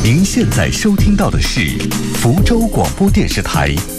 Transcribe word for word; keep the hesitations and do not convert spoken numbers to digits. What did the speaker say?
您现在收听到的是福州广播电视台